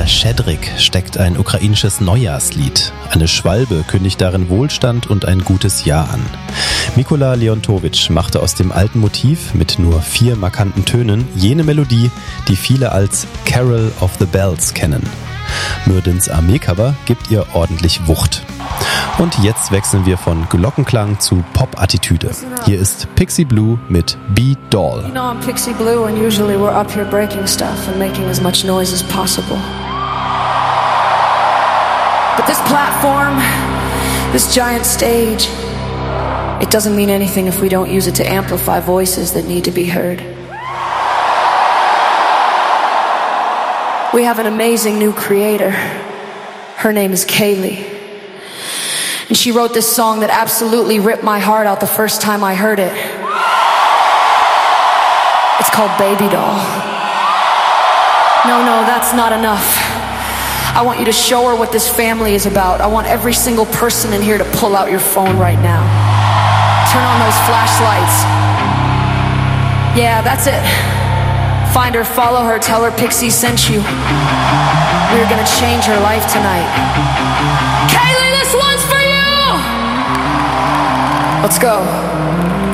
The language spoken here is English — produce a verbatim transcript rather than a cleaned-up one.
Shedrik steckt ein ukrainisches Neujahrslied. Eine Schwalbe kündigt darin Wohlstand und ein gutes Jahr an. Mikola Leontovich machte aus dem alten Motiv mit nur vier markanten Tönen jene Melodie, die viele als Carol of the Bells kennen. Myrdins Armeecover gibt ihr ordentlich Wucht. Und jetzt wechseln wir von Glockenklang zu Pop-Attitüde. Hier ist Pixie Blue mit Beat Doll. You know I'm Pixie Blue and usually we're up here breaking stuff and making as much noise as possible. But this platform, this giant stage, it doesn't mean anything if we don't use it to amplify voices that need to be heard. We have an amazing new creator. Her name is Kaylee. And she wrote this song that absolutely ripped my heart out the first time I heard it. It's called Baby Doll. No, no, that's not enough. I want you to show her what this family is about. I want every single person in here to pull out your phone right now. Turn on those flashlights. Yeah, that's it. Find her, follow her, tell her Pixie sent you. We're gonna change her life tonight. Kaylee, this one's for you! Let's go.